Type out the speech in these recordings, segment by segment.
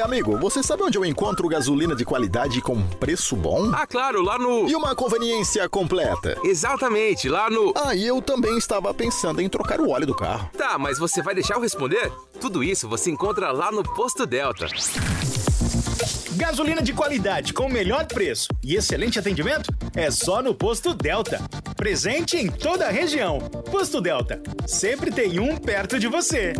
Amigo, você sabe onde eu encontro gasolina de qualidade com preço bom? Ah, claro, lá no... E uma conveniência completa. Exatamente, lá no... Ah, e eu também estava pensando em trocar o óleo do carro. Tá, mas você vai deixar eu responder? Tudo isso você encontra lá no Posto Delta. Gasolina de qualidade com o melhor preço e excelente atendimento é só no Posto Delta. Presente em toda a região. Posto Delta, sempre tem um perto de você.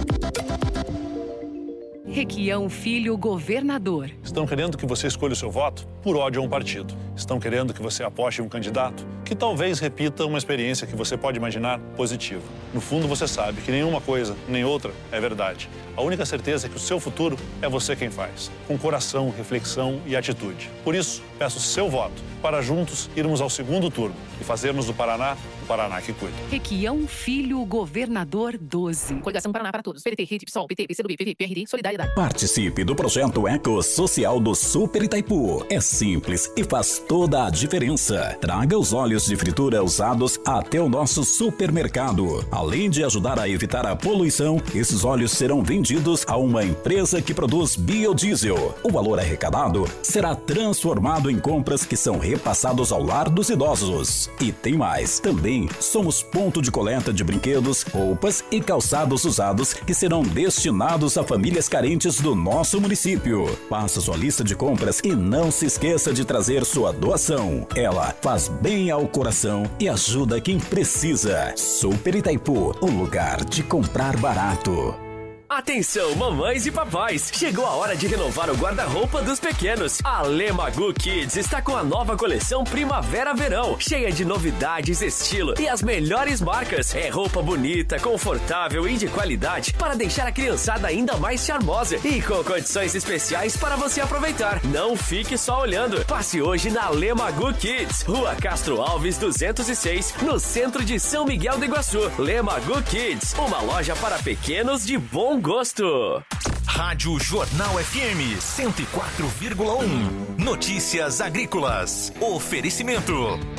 Requião Filho, governador. Estão querendo que você escolha o seu voto por ódio a um partido. Estão querendo que você aposte em um candidato que talvez repita uma experiência que você pode imaginar positiva. No fundo, você sabe que nenhuma coisa, nem outra, é verdade. A única certeza é que o seu futuro é você quem faz, com coração, reflexão e atitude. Por isso, peço seu voto para juntos irmos ao segundo turno e fazermos do Paraná o Paraná que cuida. Requião Filho, governador 12. Coligação Paraná para Todos. PDT, Rede, PSOL, PT, PCdoB, PP, PRD, Solidariedade. Participe do projeto Ecossocial do Super Itaipu. É simples e faz toda a diferença. Traga os óleos de fritura usados até o nosso supermercado. Além de ajudar a evitar a poluição, esses óleos serão vendidos a uma empresa que produz biodiesel. O valor arrecadado será transformado em compras que são repassados ao lar dos idosos. E tem mais, também somos ponto de coleta de brinquedos, roupas e calçados usados que serão destinados a famílias carentes do nosso município. Faça sua lista de compras e não se esqueça de trazer sua doação. Ela faz bem ao coração e ajuda quem precisa. Super Itaipu, o lugar de comprar barato. Atenção, mamães e papais! Chegou a hora de renovar o guarda-roupa dos pequenos. A Lemagu Kids está com a nova coleção Primavera-Verão, cheia de novidades, estilo e as melhores marcas. É roupa bonita, confortável e de qualidade para deixar a criançada ainda mais charmosa e com condições especiais para você aproveitar. Não fique só olhando. Passe hoje na Lemagu Kids, Rua Castro Alves 206, no centro de São Miguel do Iguaçu. Lemagu Kids, uma loja para pequenos de bom gosto. Rádio Jornal FM 104,1. Notícias agrícolas. Oferecimento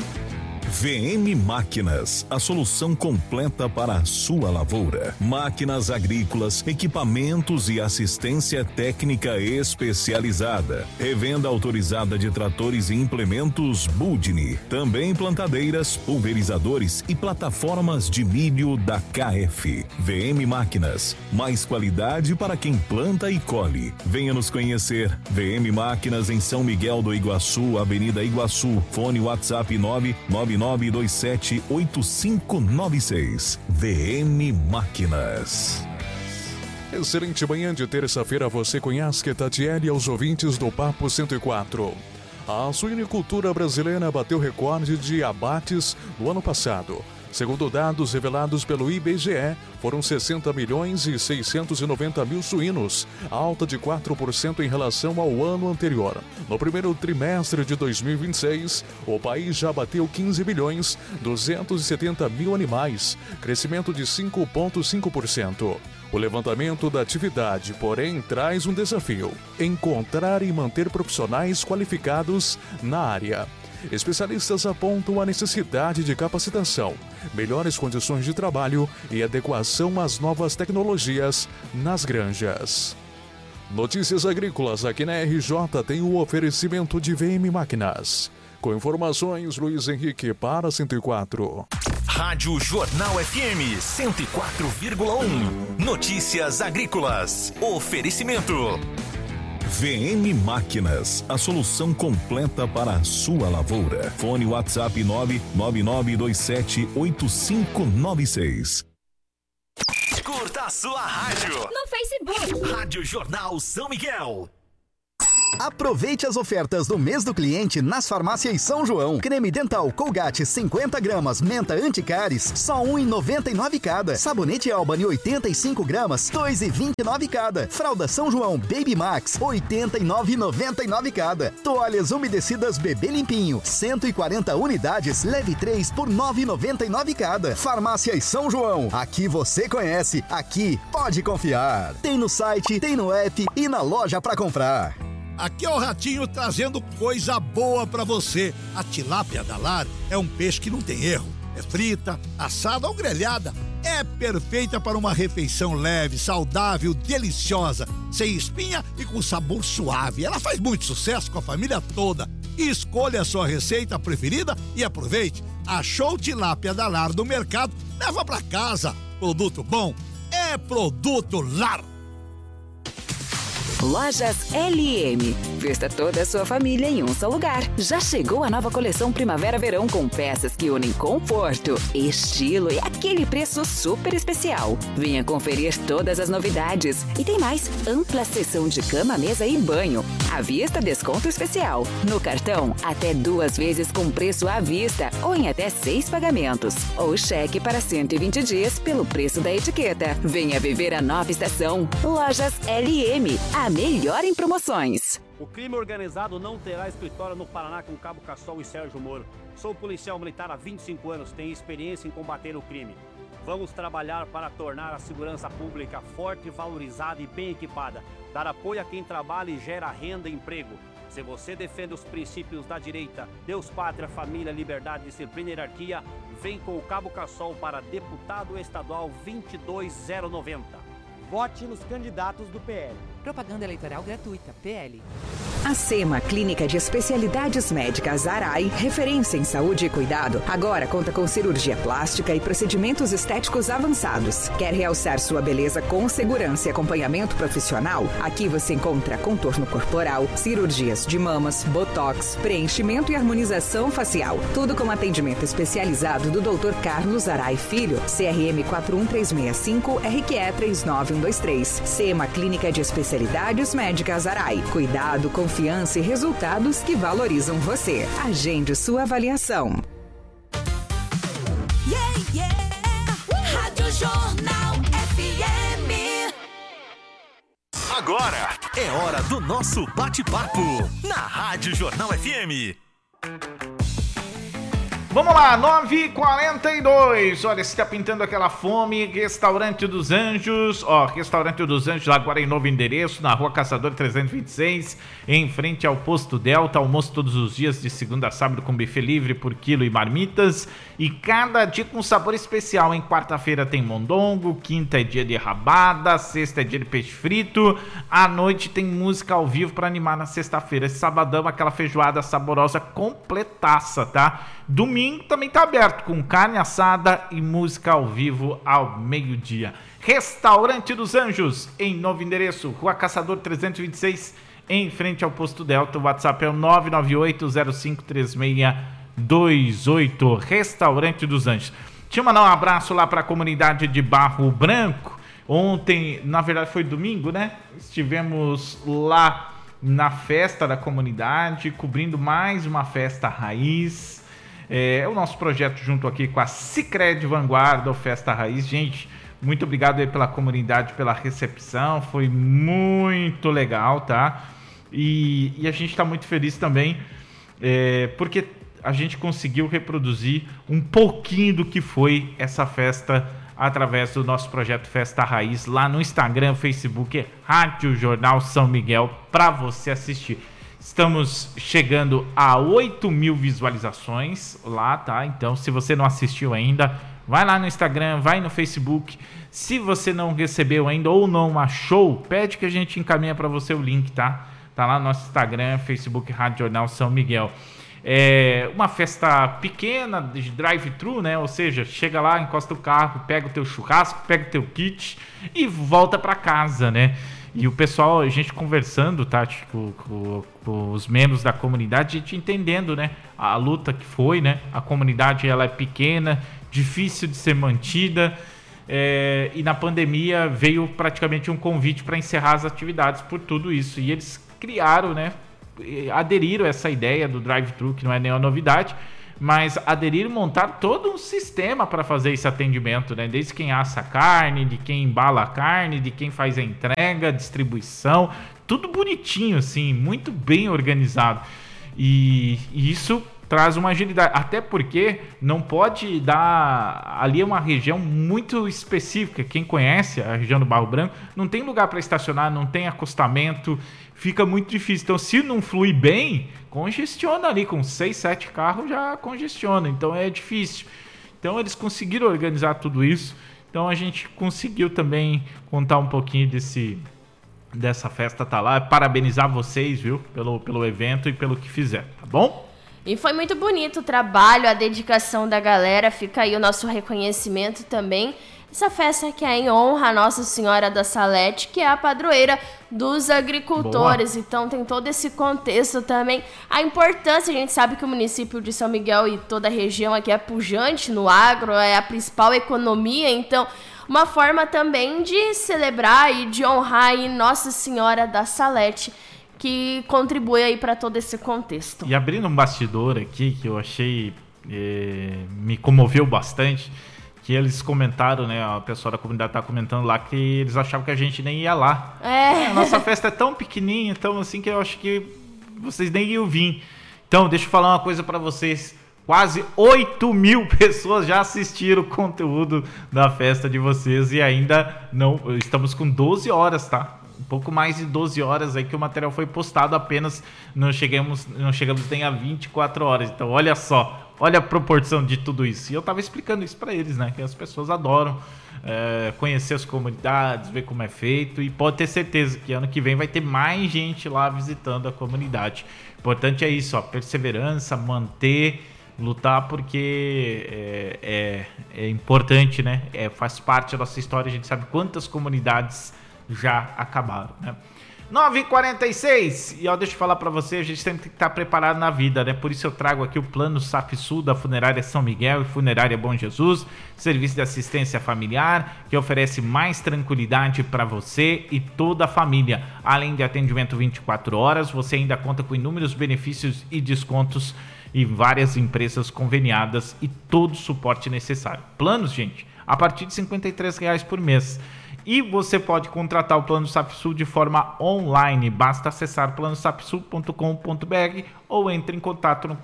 VM Máquinas, a solução completa para a sua lavoura. Máquinas agrícolas, equipamentos e assistência técnica especializada. Revenda autorizada de tratores e implementos Budni. Também plantadeiras, pulverizadores e plataformas de milho da KF. VM Máquinas, mais qualidade para quem planta e colhe. Venha nos conhecer. VM Máquinas em São Miguel do Iguaçu, Avenida Iguaçu. Fone WhatsApp 999278596. VM Máquinas. Excelente manhã de terça-feira, você conhece que Tatiele e aos ouvintes do Papo 104. A suinicultura brasileira bateu recorde de abates no ano passado. Segundo dados revelados pelo IBGE, foram 60 milhões e 690 mil suínos, alta de 4% em relação ao ano anterior. No primeiro trimestre de 2026, o país já bateu 15 milhões 270 mil animais, crescimento de 5,5%. O levantamento da atividade, porém, traz um desafio: encontrar e manter profissionais qualificados na área. Especialistas apontam a necessidade de capacitação, melhores condições de trabalho e adequação às novas tecnologias nas granjas. Notícias agrícolas aqui na RJ tem o oferecimento de VM Máquinas. Com informações, Luiz Henrique para 104. Rádio Jornal FM 104,1. Notícias agrícolas. Oferecimento VM Máquinas, a solução completa para a sua lavoura. Fone WhatsApp 999278596. Curta a sua rádio no Facebook. Rádio Jornal São Miguel. Aproveite as ofertas do mês do cliente nas farmácias São João. Creme dental Colgate 50 gramas, menta anticáries, só R$ 1,99 cada. Sabonete Albany 85 gramas, R$ 2,29 cada. Fralda São João Baby Max, R$ 89,99 cada. Toalhas umedecidas Bebê Limpinho, 140 unidades, leve 3 por R$ 9,99 cada. Farmácias São João, aqui você conhece, aqui pode confiar. Tem no site, tem no app e na loja pra comprar. Aqui é o Ratinho trazendo coisa boa pra você. A tilápia da Lar é um peixe que não tem erro. É frita, assada ou grelhada. É perfeita para uma refeição leve, saudável, deliciosa, sem espinha e com sabor suave. Ela faz muito sucesso com a família toda. Escolha a sua receita preferida e aproveite. Achou tilápia da Lar no mercado? Leva para casa. Produto bom é Produto Lar. Lojas LM. Vista toda a sua família em um só lugar. Já chegou a nova coleção Primavera-Verão com peças que unem conforto, estilo e aquele preço super especial. Venha conferir todas as novidades. E tem mais, ampla seção de cama, mesa e banho. À vista, desconto especial. No cartão, até 2 vezes com preço à vista ou em até 6 pagamentos. Ou cheque para 120 dias pelo preço da etiqueta. Venha viver a nova estação. Lojas LM. A melhor em promoções. O crime organizado não terá escritório no Paraná com Cabo Cassol e Sérgio Moro. Sou policial militar há 25 anos, tenho experiência em combater o crime. Vamos trabalhar para tornar a segurança pública forte, valorizada e bem equipada. Dar apoio a quem trabalha e gera renda e emprego. Se você defende os princípios da direita, Deus, pátria, família, liberdade, disciplina e hierarquia, vem com o Cabo Cassol para deputado estadual 22090. Vote nos candidatos do PL. Propaganda eleitoral gratuita, PL. A SEMA, Clínica de Especialidades Médicas Arai, referência em saúde e cuidado, agora conta com cirurgia plástica e procedimentos estéticos avançados. Quer realçar sua beleza com segurança e acompanhamento profissional? Aqui você encontra contorno corporal, cirurgias de mamas, botox, preenchimento e harmonização facial. Tudo com atendimento especializado do Dr. Carlos Arai Filho, CRM 41365, RQE 39123. SEMA, Clínica de Especialidades Médicas Arai. Cuidado, confiança e resultados que valorizam você. Agende sua avaliação. Rádio Jornal FM. Agora é hora do nosso bate-papo na Rádio Jornal FM. Vamos lá, 9h42. Olha, se tá pintando aquela fome, Restaurante dos Anjos. Restaurante dos Anjos, agora em novo endereço, na Rua Caçador 326, em frente ao Posto Delta. Almoço todos os dias, de segunda a sábado, com buffet livre por quilo e marmitas. E cada dia com sabor especial. Em quarta-feira tem mondongo, quinta é dia de rabada, sexta é dia de peixe frito. À noite tem música ao vivo para animar na sexta-feira. Sabadão, aquela feijoada saborosa completaça, tá? Domingo também tá aberto, com carne assada e música ao vivo ao meio-dia. Restaurante dos Anjos, em novo endereço, Rua Caçador 326, em frente ao Posto Delta. O WhatsApp é o 998-053628. Restaurante dos Anjos. Deixa eu mandar um abraço lá para a comunidade de Barro Branco. Ontem, na verdade foi domingo, né? Estivemos lá na festa da comunidade, cobrindo mais uma festa raiz. É o nosso projeto junto aqui com a Sicredi Vanguarda, o Festa Raiz. Gente, muito obrigado aí pela comunidade, pela recepção, foi muito legal, tá? E a gente está muito feliz também, porque a gente conseguiu reproduzir um pouquinho do que foi essa festa através do nosso projeto Festa Raiz, lá no Instagram, Facebook, Rádio Jornal São Miguel, para você assistir. Estamos chegando a 8.000 visualizações lá, tá? Então, se você não assistiu ainda, vai lá no Instagram, vai no Facebook. Se você não recebeu ainda ou não achou, pede que a gente encaminha para você o link, tá? Tá lá no nosso Instagram, Facebook, Rádio Jornal São Miguel. É uma festa pequena de drive-thru, né? Ou seja, chega lá, encosta o carro, pega o teu churrasco, pega o teu kit e volta para casa, né? E o pessoal, a gente conversando, tá, com os membros da comunidade, a gente entendendo, né, a luta que foi, né, a comunidade ela é pequena, difícil de ser mantida, e na pandemia veio praticamente um convite para encerrar as atividades por tudo isso, e eles criaram, né, aderiram a essa ideia do drive-thru, que não é nenhuma novidade, mas aderiram e montaram todo um sistema para fazer esse atendimento, né? Desde quem assa a carne, de quem embala a carne, de quem faz a entrega, distribuição, tudo bonitinho, assim, muito bem organizado. E isso traz uma agilidade, até porque não pode dar... Ali é uma região muito específica, quem conhece a região do Barro Branco, não tem lugar para estacionar, não tem acostamento, fica muito difícil. Então, se não flui bem, congestiona ali, com 6, 7 carros já congestiona, então é difícil. Então eles conseguiram organizar tudo isso. Então a gente conseguiu também contar um pouquinho dessa festa tá lá. Parabenizar vocês, viu? Pelo evento e pelo que fizeram, tá bom? E foi muito bonito o trabalho, a dedicação da galera. Fica aí o nosso reconhecimento também. Essa festa que é em honra a Nossa Senhora da Salete, que é a padroeira dos agricultores. Boa. Então tem todo esse contexto também. A importância, a gente sabe que o município de São Miguel e toda a região aqui é pujante no agro, é a principal economia. Então, uma forma também de celebrar e de honrar aí Nossa Senhora da Salete, que contribui aí para todo esse contexto. E abrindo um bastidor aqui, que eu achei, me comoveu bastante, que eles comentaram, né, a pessoa da comunidade tá comentando lá que eles achavam que a gente nem ia lá. A nossa festa é tão pequenininha, então assim, que eu acho que vocês nem iam vir. Então, deixa eu falar uma coisa para vocês. Quase 8.000 pessoas já assistiram o conteúdo da festa de vocês e ainda não... Estamos com 12 horas, tá? Um pouco mais de 12 horas aí que o material foi postado, apenas não chegamos nem a 24 horas. Então, olha só. Olha a proporção de tudo isso. E eu tava explicando isso para eles, né? Que as pessoas adoram conhecer as comunidades, ver como é feito. E pode ter certeza que ano que vem vai ter mais gente lá visitando a comunidade. O importante é isso, ó, perseverança, manter, lutar, porque é importante, né? Faz parte da nossa história. A gente sabe quantas comunidades já acabaram, né? 9h46, e ó, deixa eu falar pra você, a gente tem que estar preparado na vida, né? Por isso eu trago aqui o Plano SAFSUL da Funerária São Miguel e Funerária Bom Jesus, serviço de assistência familiar, que oferece mais tranquilidade para você e toda a família. Além de atendimento 24 horas, você ainda conta com inúmeros benefícios e descontos e várias empresas conveniadas e todo o suporte necessário. Planos, gente, a partir de R$ 53,00 por mês. E você pode contratar o Plano SAFSUL de forma online. Basta acessar planosapsul.com.br ou entre em contato no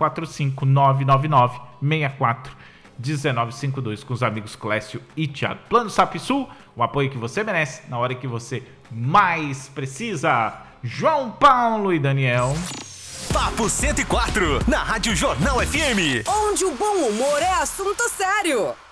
45999-64-1952 com os amigos Clécio e Thiago. Plano SAFSUL, o apoio que você merece na hora que você mais precisa. João Paulo e Daniel. Papo 104, na Rádio Jornal FM. Onde o bom humor é assunto sério.